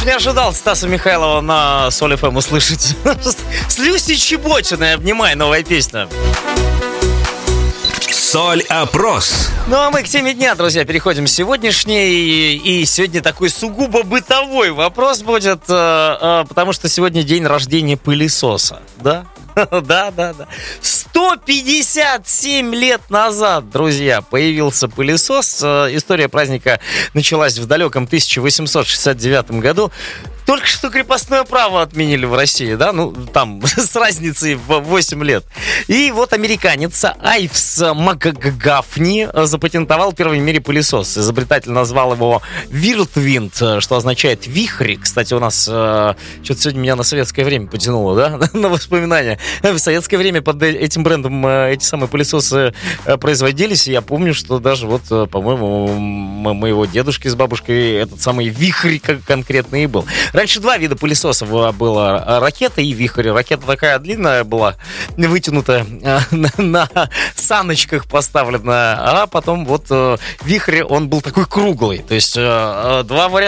Не ожидал Стаса Михайлова на Соль ФМ услышать. С Люси Чеботиной «Обнимай», новая песня. Соль-опрос. Ну а мы к теме дня, друзья, переходим сегодняшней. И сегодня такой сугубо бытовой вопрос будет, потому что сегодня день рождения пылесоса. Да? Да. 157 лет назад, друзья, появился пылесос. История праздника началась в далеком 1869 году. Только что крепостное право отменили в России, да? Ну, там, с разницей в 8 лет. И вот американец Айвс МакГафни запатентовал первый в мире пылесос. Изобретатель назвал его Whirlwind, что означает вихрь. Кстати, у нас что-то сегодня меня на советское время потянуло, да? На воспоминания. В советское время под этим брендом эти самые пылесосы производились. И я помню, что даже вот, по-моему, моего дедушки с бабушкой этот самый вихрь конкретно и был. Раньше два вида пылесосов было: ракета и вихрь. Ракета такая длинная была, вытянутая, на саночках поставлена, а потом вот вихрь, он был такой круглый. То есть два варианта.